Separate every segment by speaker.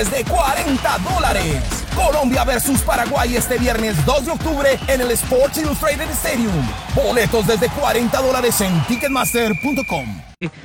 Speaker 1: de $40. Colombia versus Paraguay este viernes 2 de octubre en el Sports Illustrated Stadium. Boletos desde $40 en Ticketmaster.com.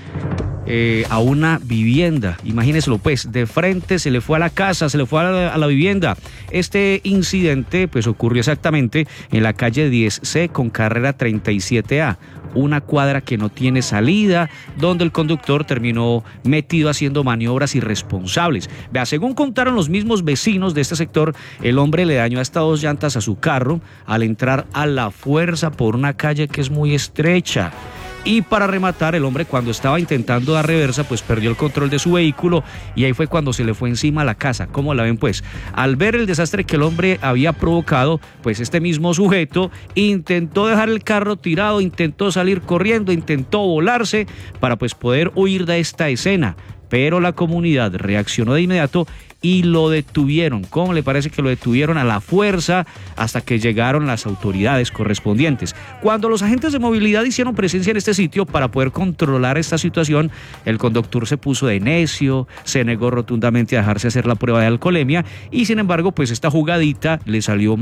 Speaker 2: A una vivienda, imagínenselo pues, de frente se le fue a la casa, se le fue a la vivienda. Este incidente pues ocurrió exactamente en la calle 10C con carrera 37A, una cuadra que no tiene salida, donde el conductor terminó metido haciendo maniobras irresponsables. Vea, según contaron los mismos vecinos de este sector, el hombre le dañó hasta 2 llantas a su carro al entrar a la fuerza por una calle que es muy estrecha. Y para rematar, el hombre cuando estaba intentando dar reversa, pues perdió el control de su vehículo y ahí fue cuando se le fue encima a la casa. ¿Cómo la ven pues? Al ver el desastre que el hombre había provocado, pues este mismo sujeto intentó dejar el carro tirado, intentó salir corriendo, intentó volarse para pues poder huir de esta escena. Pero la comunidad reaccionó de inmediato y lo detuvieron. ¿Cómo le parece que lo detuvieron? A la fuerza hasta que llegaron las autoridades correspondientes. Cuando los agentes de movilidad hicieron presencia en este sitio para poder controlar esta situación, el conductor se puso de necio, se negó rotundamente a dejarse hacer la prueba de alcoholemia y sin embargo pues esta jugadita le salió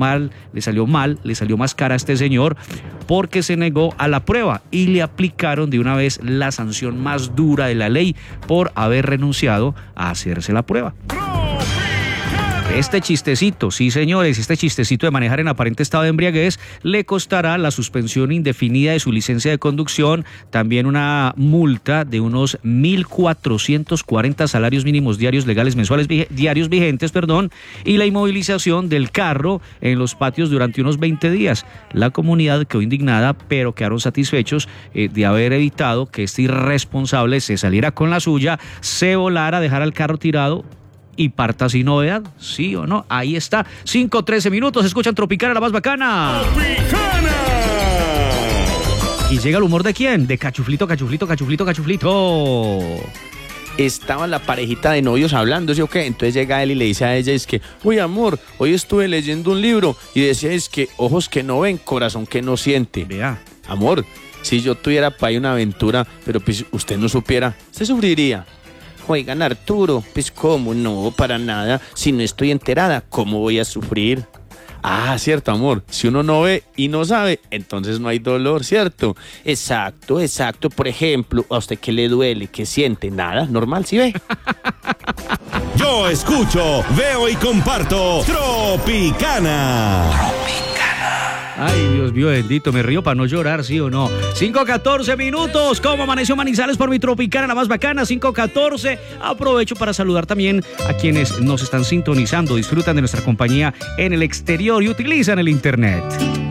Speaker 2: más cara a este señor porque se negó a la prueba y le aplicaron de una vez la sanción más dura de la ley por haber renunciado a hacerse la prueba. Este chistecito, sí señores, este chistecito de manejar en aparente estado de embriaguez le costará la suspensión indefinida de su licencia de conducción, también una multa de unos 1.440 salarios mínimos diarios legales mensuales diarios vigentes, y la inmovilización del carro en los patios durante unos 20 días. La comunidad quedó indignada, pero quedaron satisfechos de haber evitado que este irresponsable se saliera con la suya, se volara, dejara el carro tirado y parta sin novedad, ¿sí o no? Ahí está, 5:13 minutos, escuchan Tropicana, la más bacana. ¡Tropicana! ¿Y llega el humor de quién? De Cachuflito.
Speaker 3: Estaba la parejita de novios hablando, ¿sí o qué? Entonces llega él y le dice a ella, es que, uy amor, hoy estuve leyendo un libro y decía, es que ojos que no ven, corazón que no siente.
Speaker 2: Vea.
Speaker 3: Amor, si yo tuviera para ahí una aventura, pero pues usted no supiera, ¿usted sufriría? Oigan, Arturo, pues cómo, no, para nada, si no estoy enterada, ¿cómo voy a sufrir? Ah, cierto, amor, si uno no ve y no sabe, entonces no hay dolor, ¿cierto? Exacto, por ejemplo, ¿a usted qué le duele, qué siente? Nada, normal, ¿sí ve?
Speaker 4: Yo escucho, veo y comparto Tropicana.
Speaker 2: Ay, Dios mío bendito, me río para no llorar, ¿sí o no? 5:14 minutos, ¿cómo amaneció Manizales por mi Tropicana, la más bacana? 5:14, aprovecho para saludar también a quienes nos están sintonizando, disfrutan de nuestra compañía en el exterior y utilizan el internet.